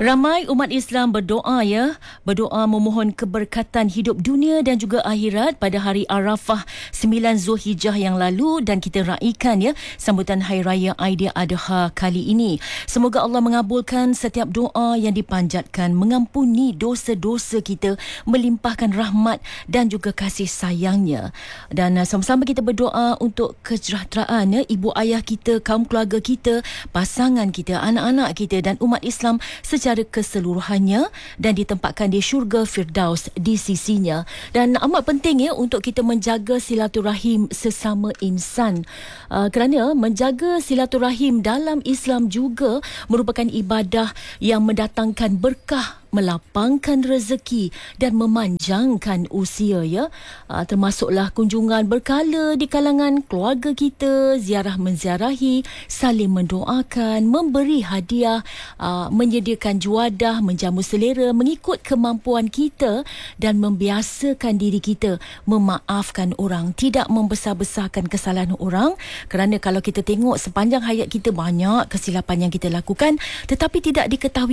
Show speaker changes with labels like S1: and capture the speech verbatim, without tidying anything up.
S1: Ramai umat Islam berdoa ya, berdoa memohon keberkatan hidup dunia dan juga akhirat pada hari Arafah sembilan Zulhijjah yang lalu, dan kita raikan ya sambutan Hari Raya Aidiladha kali ini. Semoga Allah mengabulkan setiap doa yang dipanjatkan, mengampuni dosa-dosa kita, melimpahkan rahmat dan juga kasih sayangnya. Dan uh, sama-sama kita berdoa untuk kesejahteraan ya, ibu ayah kita, kaum keluarga kita, pasangan kita, anak-anak kita dan umat Islam secara keseluruhannya, dan ditempatkan di syurga Firdaus di sisinya. Dan amat penting ya untuk kita menjaga silaturahim sesama insan, uh, kerana menjaga silaturahim dalam Islam juga merupakan ibadah yang mendatangkan berkah, melapangkan rezeki dan memanjangkan usia ya. Uh, termasuklah kunjungan berkala di kalangan keluarga kita, ziarah menziarahi, saling mendoakan, memberi hadiah, uh, menyediakan juadah, menjamu selera mengikut kemampuan kita, dan membiasakan diri kita memaafkan orang, tidak membesar-besarkan kesalahan orang. Kerana kalau kita tengok sepanjang hayat kita banyak kesilapan yang kita lakukan tetapi tidak diketahui